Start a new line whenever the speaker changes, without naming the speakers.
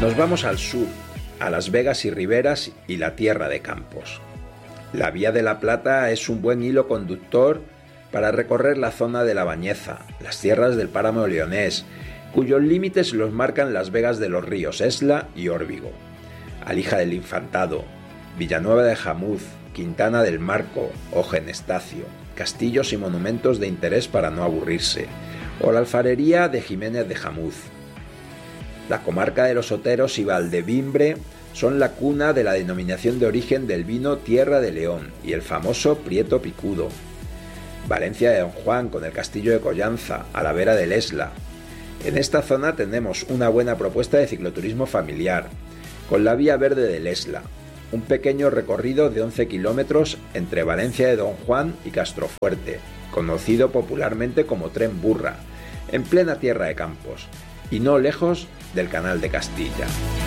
Nos vamos al sur, a Las Vegas y Riberas y la Tierra de Campos. La Vía de la Plata es un buen hilo conductor para recorrer la zona de La Bañeza, las tierras del Páramo Leonés, cuyos límites los marcan las vegas de los ríos Esla y Órbigo, Alija del Infantado, Villanueva de Jamuz, Quintana del Marco o Genestacio, castillos y monumentos de interés para no aburrirse, o la alfarería de Jiménez de Jamuz. La comarca de los Oteros y Valdevimbre son la cuna de la denominación de origen del vino Tierra de León y el famoso Prieto Picudo. Valencia de Don Juan con el castillo de Collanza, a la vera del Esla. En esta zona tenemos una buena propuesta de cicloturismo familiar, con la Vía Verde del Esla, un pequeño recorrido de 11 kilómetros entre Valencia de Don Juan y Castrofuerte, conocido popularmente como Tren Burra, en plena Tierra de Campos, y no lejos del Canal de Castilla.